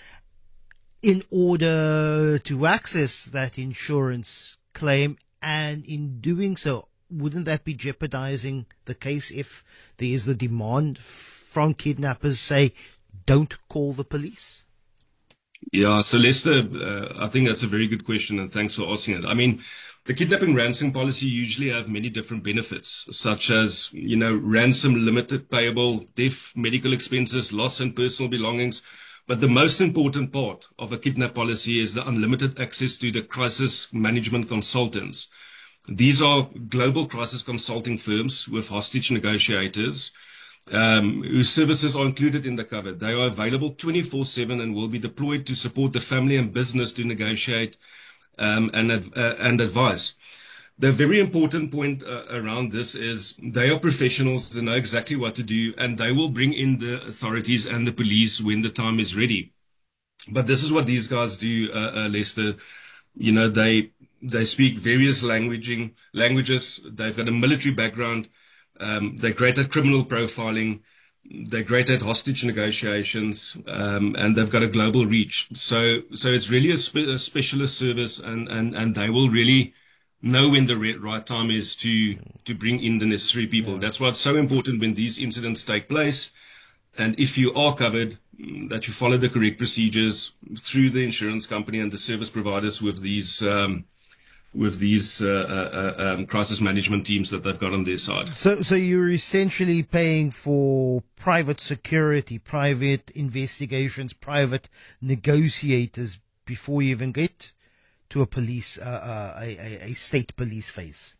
in order to access that insurance claim? And in doing so, wouldn't that be jeopardizing the case if there is the demand from kidnappers, say, don't call the police? Yeah, so Lester, uh, I think that's a very good question, and thanks for asking it. I mean, the kidnapping ransom policy usually have many different benefits, such as, you know, ransom limited payable, death, medical expenses, loss and personal belongings. But the most important part of a kidnap policy is the unlimited access to the crisis management consultants. These are global crisis consulting firms with hostage negotiators, Um, whose services are included in the cover. They are available twenty-four seven and will be deployed to support the family and business to negotiate um, and, uh, and advise. The very important point uh, around this is they are professionals, they know exactly what to do, and they will bring in the authorities and the police when the time is ready. But this is what these guys do, uh, uh, Lester. You know, they they speak various languaging languages. They've got a military background. Um, they're great at criminal profiling. They're great at hostage negotiations, um, and they've got a global reach. So, so it's really a, spe- a specialist service, and, and, and they will really know when the re- right time is to to bring in the necessary people. Yeah. That's why it's so important when these incidents take place, and if you are covered, that you follow the correct procedures through the insurance company and the service providers with these. Um, with these uh, uh, um, crisis management teams that they've got on their side. So so you're essentially paying for private security, private investigations, private negotiators before you even get to a police, uh, uh, a, a, a state police phase.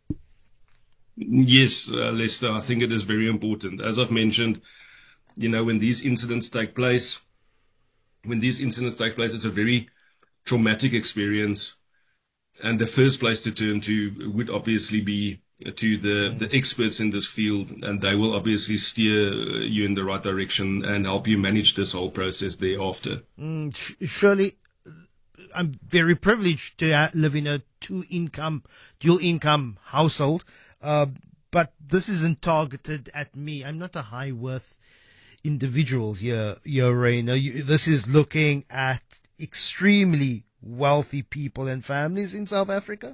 Yes, uh, Lester, I think it is very important. As I've mentioned, you know, when these incidents take place, when these incidents take place, it's a very traumatic experience. And the first place to turn to would obviously be to the, the experts in this field, and they will obviously steer you in the right direction and help you manage this whole process thereafter. Mm, surely, I'm very privileged to live in a two-income, dual-income household, uh, but this isn't targeted at me. I'm not a high-worth individual here, here Rainer. This is looking at extremely wealthy people and families in South Africa?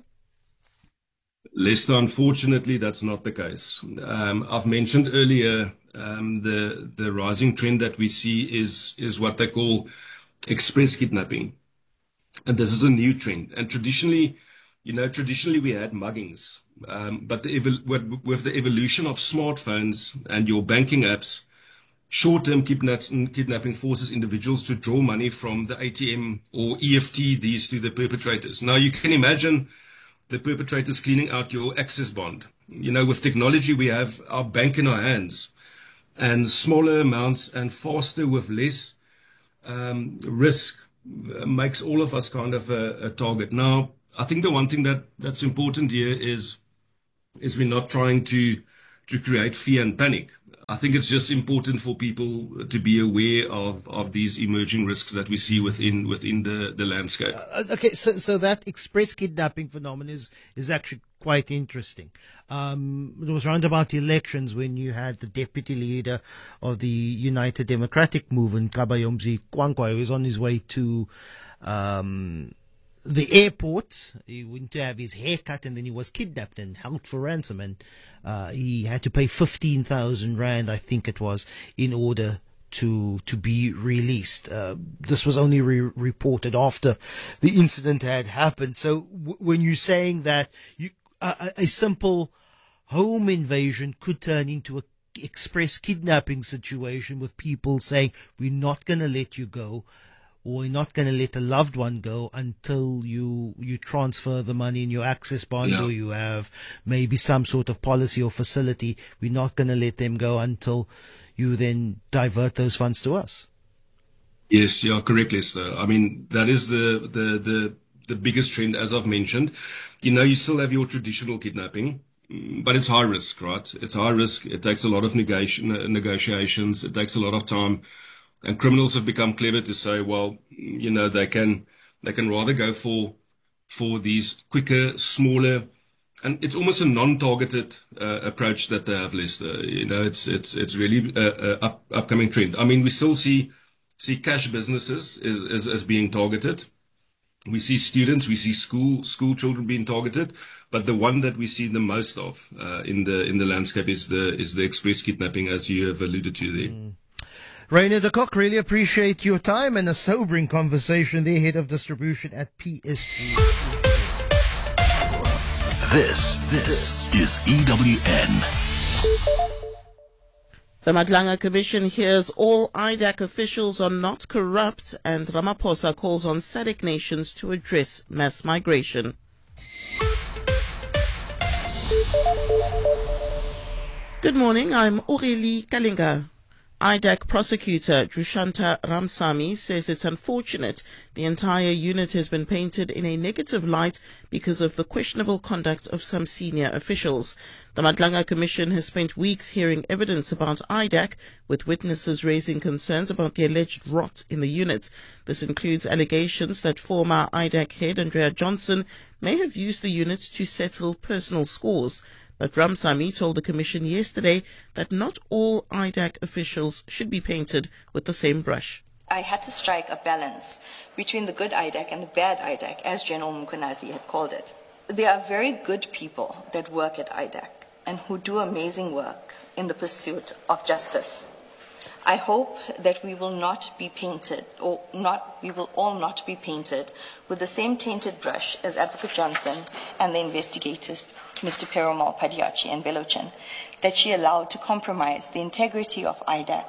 Lester, unfortunately, that's not the case. Um, I've mentioned earlier um, the the rising trend that we see is is what they call express kidnapping, and this is a new trend. And traditionally, you know, traditionally we had muggings, um, but the evol- with the evolution of smartphones and your banking apps, short-term kidnapping, kidnapping forces individuals to draw money from the A T M or E F T these to the perpetrators. Now, you can imagine the perpetrators cleaning out your access bond. You know, with technology, we have our bank in our hands, and smaller amounts and faster with less um, risk uh, makes all of us kind of a, a target. Now, I think the one thing that, that's important here is, is we're not trying to, to create fear and panic. I think it's just important for people to be aware of, of these emerging risks that we see within within the, the landscape. Uh, okay, so so that express kidnapping phenomenon is, is actually quite interesting. Um, it was round about the elections when you had the deputy leader of the United Democratic Movement, Kabayomzi Kwankwa, who was on his way to um, the airport. He went to have his hair cut, and then he was kidnapped and held for ransom, and uh, he had to pay fifteen thousand rand, I think it was, in order to to be released. Uh, this was only re- reported after the incident had happened. So w- when you're saying that you, uh, a simple home invasion could turn into a express kidnapping situation with people saying, we're not going to let you go, or we're not going to let a loved one go until you you transfer the money in your access bond, yeah. or you have maybe some sort of policy or facility. We're not going to let them go until you then divert those funds to us. Yes, yeah, correct, Lester. I mean, that is the, the, the, the biggest trend, as I've mentioned. You know, you still have your traditional kidnapping, but it's high risk, right? It's high risk. It takes a lot of negation, negotiations. It takes a lot of time. And criminals have become clever to say, well, you know, they can, they can rather go for, for these quicker, smaller, and it's almost a non-targeted uh, approach that they have, Lester. You know, it's, it's, it's really a, a up, upcoming trend. I mean, we still see, see cash businesses as, as, as being targeted. We see students, we see school, school children being targeted, but the one that we see the most of, uh, in the, in the landscape is the, is the express kidnapping, as you have alluded to there. Mm. Rainer de Kock, really appreciate your time and a sobering conversation there, head of distribution at P S G. This, this is E W N. The Madlanga Commission hears all I D A C officials are not corrupt, and Ramaphosa calls on S A D C nations to address mass migration. Good morning, I'm Aurélie Kalinga. I D A C prosecutor Drushanta Ramsamy says it's unfortunate the entire unit has been painted in a negative light because of the questionable conduct of some senior officials. The Madlanga Commission has spent weeks hearing evidence about I D A C, with witnesses raising concerns about the alleged rot in the unit. This includes allegations that former I D A C head Andrea Johnson may have used the unit to settle personal scores. But Ramsamy told the Commission yesterday that not all I D A C officials should be painted with the same brush. I had to strike a balance between the good I D A C and the bad I D A C, as General Mkhwanazi had called it. There are very good people that work at I D A C and who do amazing work in the pursuit of justice. I hope that we will not be painted, or not, we will all not be painted with the same tainted brush as Advocate Johnson and the investigators, Mister Perumal Padiachi and Velochan, that she allowed to compromise the integrity of I D A C.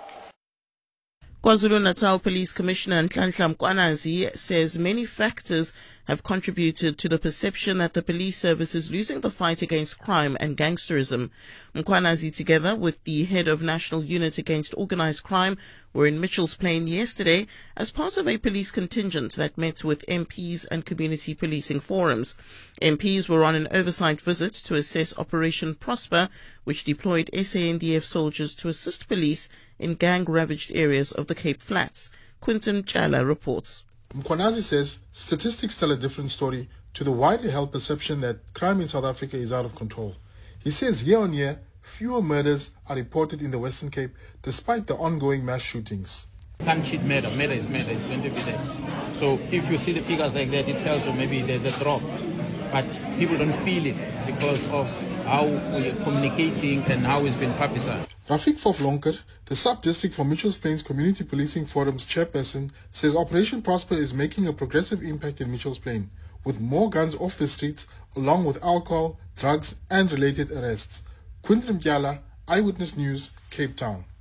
KwaZulu-Natal Police Commissioner Nhlanhla Mkhwanazi says many factors have contributed to the perception that the police service is losing the fight against crime and gangsterism. Mkhwanazi, together with the head of National Unit Against Organised Crime, were in Mitchell's Plain yesterday as part of a police contingent that met with M Ps and community policing forums. M Ps were on an oversight visit to assess Operation Prosper, which deployed S A N D F soldiers to assist police in gang-ravaged areas of the Cape Flats. Quinton Chala reports. Mkhwanazi says statistics tell a different story to the widely held perception that crime in South Africa is out of control. He says year on year, fewer murders are reported in the Western Cape despite the ongoing mass shootings. Can't cheat murder. Murder is murder. It's going to be there. So if you see the figures like that, it tells you maybe there's a drop. But people don't feel it because of how we're communicating and how it's been publicized. Rafik Foflonker, the sub-district for Mitchell's Plains Community Policing Forum's chairperson, says Operation Prosper is making a progressive impact in Mitchell's Plain, with more guns off the streets, along with alcohol, drugs and related arrests. Quinton Mdyala, Eyewitness News, Cape Town.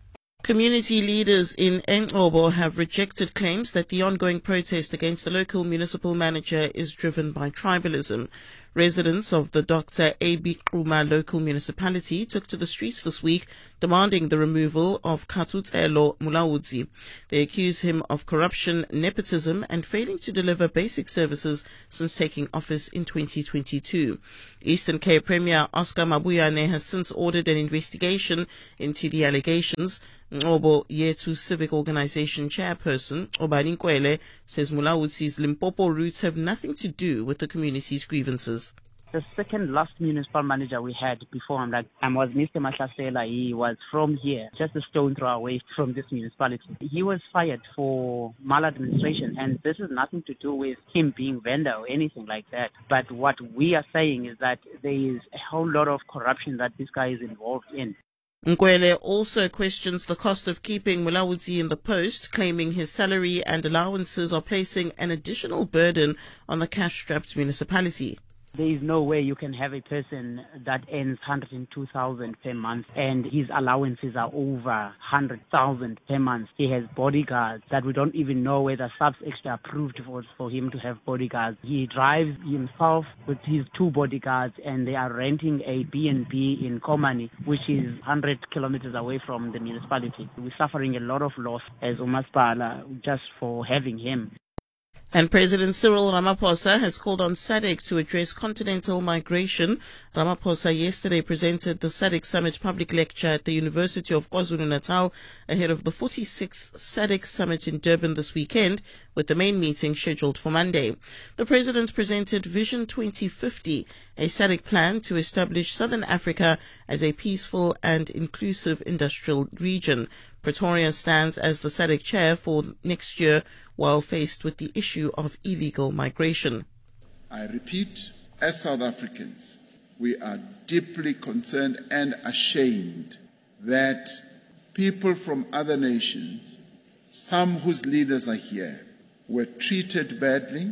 Community leaders in Engcobo have rejected claims that the ongoing protest against the local municipal manager is driven by tribalism. Residents of the Doctor A B Quma local municipality took to the streets this week demanding the removal of Katutselo Mulaudzi. They accuse him of corruption, nepotism and failing to deliver basic services since taking office in twenty twenty-two. Eastern Cape Premier Oscar Mabuyane has since ordered an investigation into the allegations. Ngobo Yetu Civic Organization chairperson Obani Nkwele says Mulaudzi's Limpopo roots have nothing to do with the community's grievances. The second last municipal manager we had before him like, um, was Mister Mahlasela. He was from here, just a stone throw away from this municipality. He was fired for maladministration, and this has nothing to do with him being vendor or anything like that. But what we are saying is that there is a whole lot of corruption that this guy is involved in. Nkwele also questions the cost of keeping Mulaudzi in the post, claiming his salary and allowances are placing an additional burden on the cash-strapped municipality. There is no way you can have a person that earns one hundred two thousand per month and his allowances are over one hundred thousand per month. He has bodyguards that we don't even know whether SAPS actually approved for, for him to have bodyguards. He drives himself with his two bodyguards and they are renting a B and B in Komani, which is one hundred kilometers away from the municipality. We're suffering a lot of loss as Umaspala just for having him. And President Cyril Ramaphosa has called on S A D C to address continental migration. Ramaphosa yesterday presented the S A D C Summit public lecture at the University of KwaZulu-Natal ahead of the forty-sixth S A D C Summit in Durban this weekend, with the main meeting scheduled for Monday. The President presented Vision twenty fifty, a S A D C plan to establish Southern Africa as a peaceful and inclusive industrial region. Pretoria stands as the S A D C chair for next year while faced with the issue of illegal migration. I repeat, as South Africans, we are deeply concerned and ashamed that people from other nations, some whose leaders are here, were treated badly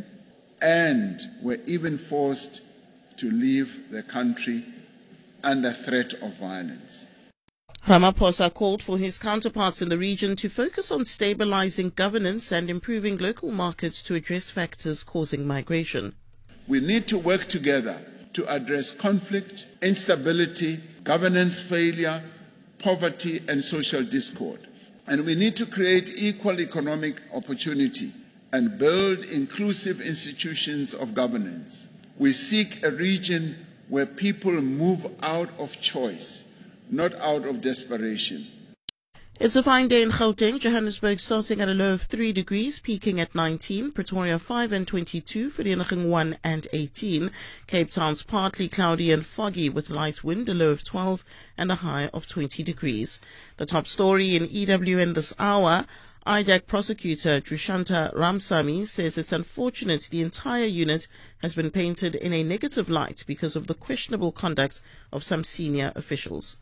and were even forced to leave the country under threat of violence. Ramaphosa called for his counterparts in the region to focus on stabilizing governance and improving local markets to address factors causing migration. We need to work together to address conflict, instability, governance failure, poverty, and social discord. And we need to create equal economic opportunity and build inclusive institutions of governance. We seek a region where people move out of choice, not out of desperation. It's a fine day in Gauteng. Johannesburg starting at a low of three degrees, peaking at nineteen. Pretoria five and twenty-two. Vereeniging one and eighteen. Cape Town's partly cloudy and foggy with light wind, a low of twelve and a high of twenty degrees. The top story in E W N this hour. I D A C prosecutor Drushanta Ramsamy says it's unfortunate the entire unit has been painted in a negative light because of the questionable conduct of some senior officials.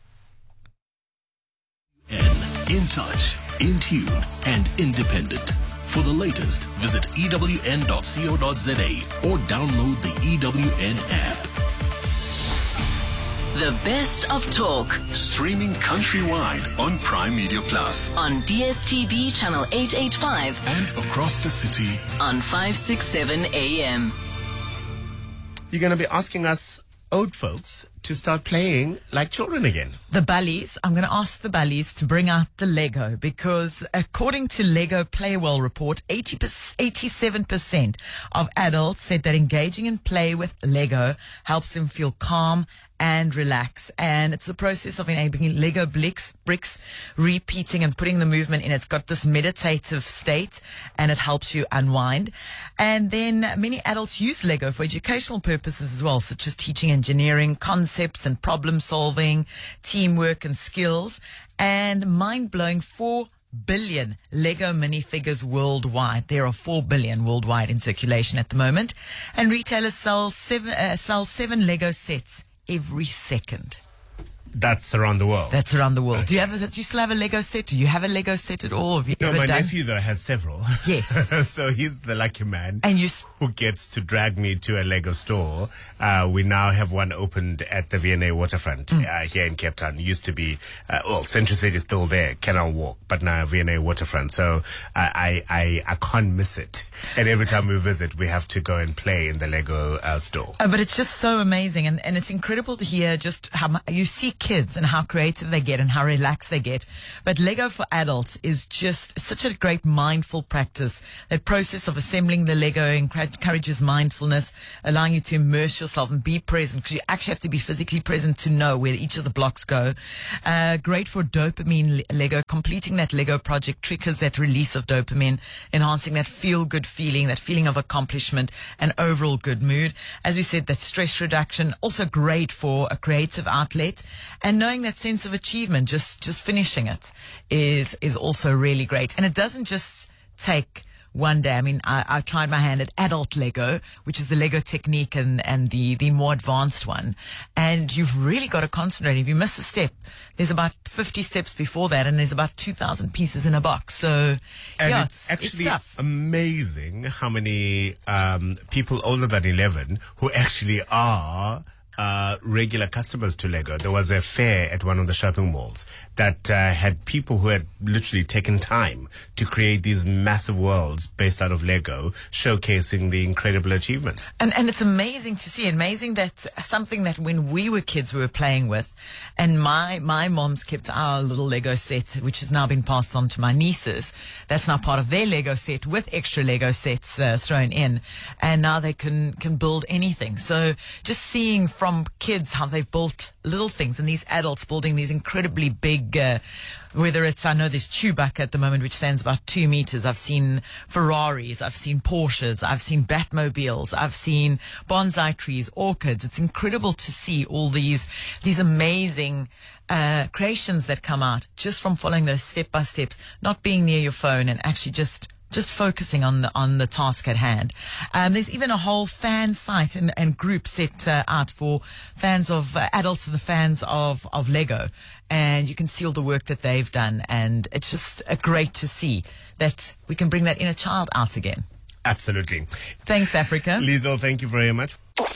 In touch, in tune, and independent. For the latest, visit E W N dot co dot za or download the E W N app. The best of talk. Streaming countrywide on Prime Media Plus. On D S T V channel eight eighty-five. And across the city. On five sixty-seven A M. You're going to be asking us old folks to start playing like children again. The Bullies, I'm going to ask the Bullies to bring out the Lego because according to Lego Playwell report, eighty, eighty-seven percent of adults said that engaging in play with Lego helps them feel calm and relax. And it's the process of enabling Lego bricks, bricks, repeating and putting the movement in. It's got this meditative state and it helps you unwind. And then many adults use Lego for educational purposes as well, such as teaching engineering concepts and problem solving, teamwork and skills. And mind-blowing, four billion Lego minifigures worldwide. There are four billion worldwide in circulation at the moment. And retailers sell seven, uh, sell seven Lego sets every second. That's around the world. That's around the world. Do you have a, do you still have a Lego set? Do you have a Lego set at all? Have you No, ever my done? nephew though has several. Yes. So he's the lucky man. And you who gets to drag me to a Lego store. Uh, we now have one opened at the V N A waterfront mm. uh, here in Cape Town. Used to be, uh, well, Central City is still there, Canal Walk, but now V N A waterfront. So uh, I, I, I can't miss it. And every time we visit, we have to go and play in the Lego uh, store. Oh, but it's just so amazing, and, and it's incredible to hear just how mu- you see kids and how creative they get and how relaxed they get. But Lego for adults is just such a great mindful practice. That process of assembling the Lego encourages mindfulness, allowing you to immerse yourself and be present, because you actually have to be physically present to know where each of the blocks go. Uh, great for dopamine Lego. Completing that Lego project triggers that release of dopamine, enhancing that feel-good feeling, that feeling of accomplishment and overall good mood. As we said, that stress reduction, also great for a creative outlet, and knowing that sense of achievement, just just finishing it is is also really great. And it doesn't just take one day. I mean, I, I tried my hand at adult Lego, which is the Lego technique and, and the, the more advanced one. And you've really got to concentrate. If you miss a step, there's about fifty steps before that, and there's about two thousand pieces in a box. So, and yeah, it's, it's actually it's tough. amazing how many um, people older than eleven who actually are uh, regular customers to Lego. There was a fair at one of the shopping malls that uh, had people who had literally taken time to create these massive worlds based out of Lego, showcasing the incredible achievements. And and it's amazing to see, amazing that something that when we were kids we were playing with, and my my mom's kept our little Lego set, which has now been passed on to my nieces. That's now part of their Lego set with extra Lego sets uh, thrown in, and now they can can build anything. So just seeing from kids how they've built little things, and these adults building these incredibly big. Uh, whether it's, I know there's Chewbacca at the moment, which stands about two meters. I've seen Ferraris, I've seen Porsches, I've seen Batmobiles, I've seen bonsai trees, orchids. It's incredible to see all these these amazing uh, creations that come out just from following those step by steps, not being near your phone and actually just just focusing on the on the task at hand. Um, there's even a whole fan site and, and group set uh, out for fans of uh, adults and the fans of, of Lego, and you can see all the work that they've done, and it's just uh, great to see that we can bring that inner child out again. Absolutely. Thanks, Africa. Liesl, thank you very much.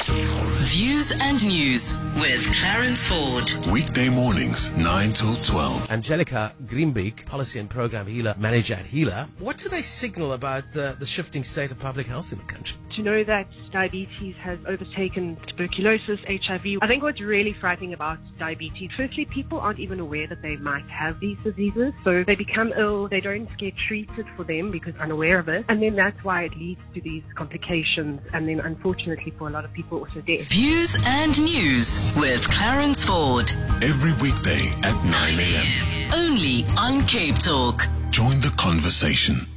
Views and News with Clarence Ford. Weekday mornings, nine till twelve. Angelica Greenbeek, Policy and Program Healer Manager at Healer. What do they signal about the, the shifting state of public health in the country? To know that diabetes has overtaken tuberculosis, H I V. I think what's really frightening about diabetes, firstly, people aren't even aware that they might have these diseases. So they become ill, they don't get treated for them because unaware of it. And then that's why it leads to these complications. And then unfortunately for a lot of people also death. Views and News with Clarence Ford. Every weekday at nine a.m. Only on Cape Talk. Join the conversation.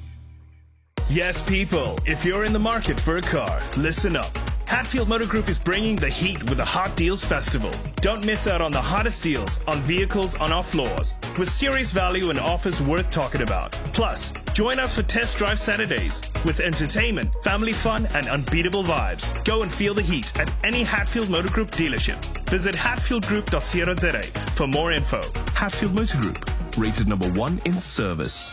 Yes, people, if you're in the market for a car, listen up. Hatfield Motor Group is bringing the heat with the Hot Deals Festival. Don't miss out on the hottest deals on vehicles on our floors, with serious value and offers worth talking about. Plus, join us for Test Drive Saturdays with entertainment, family fun, and unbeatable vibes. Go and feel the heat at any Hatfield Motor Group dealership. Visit hatfield group dot co dot za for more info. Hatfield Motor Group, rated number one in service.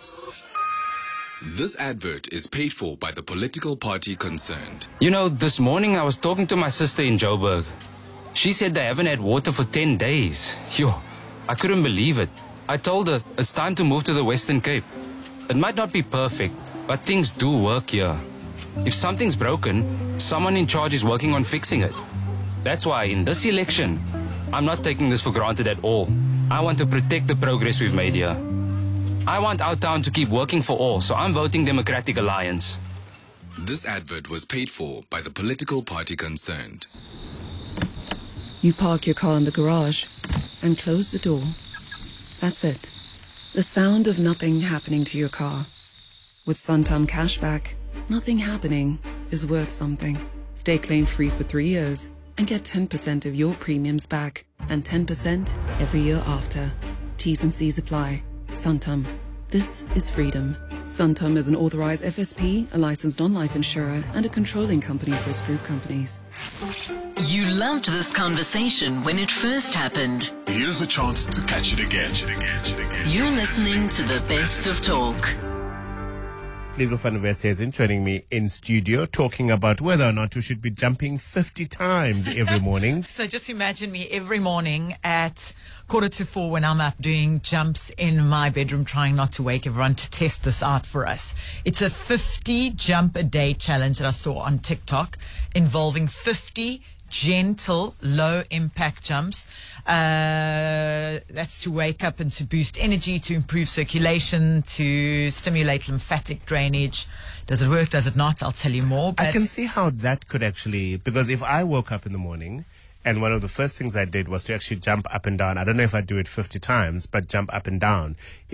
This advert is paid for by the political party concerned. You know, this morning I was talking to my sister in Joburg. She said they haven't had water for ten days. Yo, I couldn't believe it. I told her it's time to move to the Western Cape. It might not be perfect, but things do work here. If something's broken, someone in charge is working on fixing it. That's why in this election, I'm not taking this for granted at all. I want to protect the progress we've made here. I want our town to keep working for all, so I'm voting Democratic Alliance. This advert was paid for by the political party concerned. You park your car in the garage and close the door. That's it. The sound of nothing happening to your car. With Santam Cashback, nothing happening is worth something. Stay claim-free for three years and get ten percent of your premiums back and ten percent every year after. T's and C's apply. Santam. This is freedom. Santam is an authorized F S P, a licensed non-life insurer, and a controlling company for its group companies. You loved this conversation when it first happened. Here's a chance to catch it again. You're listening to the best of talk. Liesl van der West is joining me in studio talking about whether or not you should be jumping fifty times every morning. So just imagine me every morning at quarter to four when I'm up doing jumps in my bedroom, trying not to wake everyone, to test this out for us. It's a fifty jump a day challenge that I saw on TikTok involving fifty gentle, low-impact jumps. Uh, that's to wake up and to boost energy, to improve circulation, to stimulate lymphatic drainage. Does it work? Does it not? I'll tell you more. But I can see how that could actually, because if I woke up in the morning and one of the first things I did was to actually jump up and down, I don't know if I do it fifty times, but jump up and down.